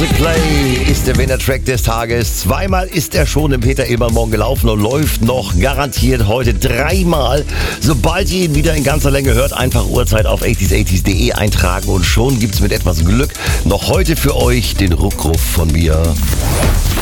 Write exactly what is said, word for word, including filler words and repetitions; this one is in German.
Coldplay ist der Winner-Track des Tages. Zweimal ist er schon im Peter Ebermorgen gelaufen und läuft noch garantiert heute dreimal. Sobald ihr ihn wieder in ganzer Länge hört, einfach Uhrzeit auf achtziger achtzig punkt de eintragen und schon gibt's mit etwas Glück noch heute für euch den Rückruf von mir.